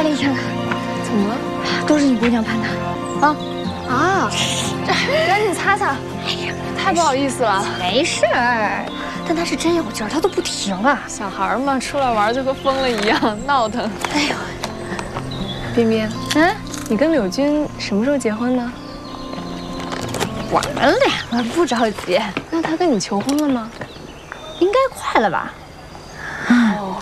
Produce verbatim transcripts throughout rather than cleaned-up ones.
来给你看看， 怎么了？ 都是你姑娘喷的，啊啊！赶紧擦擦。哎呀，太不好意思了。 没事儿，但他是真有劲儿，他都不停啊。 小孩嘛，出来玩就和疯了一样，闹腾。 哎呦， 冰冰， 嗯， 你跟柳军什么时候结婚呢？ 我们两个不着急。 那他跟你求婚了吗？ 应该快了吧？ 哦。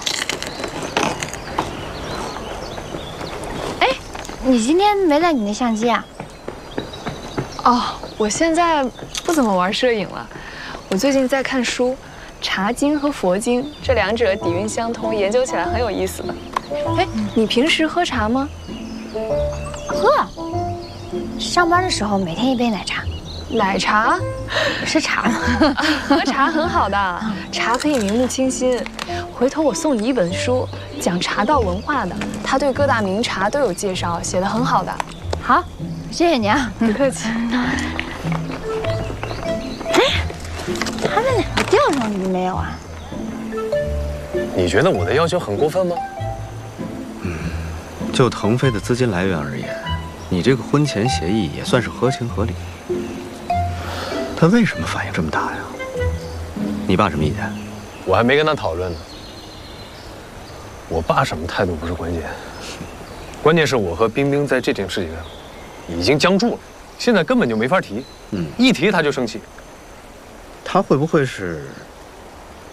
哎，你今天没带你那相机啊？ 哦，我现在不怎么玩摄影了，我最近在看书，《茶经》和《佛经》这两者底蕴相通，研究起来很有意思的。哎，你平时喝茶吗？ 喝。上班的时候每天一杯奶茶。 奶茶？ 是茶吗？ 喝茶很好的，茶可以明目清心。回头我送你一本书，讲茶道文化的，他对各大名茶都有介绍，写得很好的。 好，谢谢你啊， 不客气。 哎，他们两个钓上鱼没有啊？ 你觉得我的要求很过分吗？ 嗯，就腾飞的资金来源而言，你这个婚前协议也算是合情合理。他为什么反应这么大呀？你爸什么意见？ 我还没跟他讨论呢。我爸什么态度不是关键，关键是我和冰冰在这件事情上已经僵住了，现在根本就没法提。嗯，一提他就生气。 他会不会是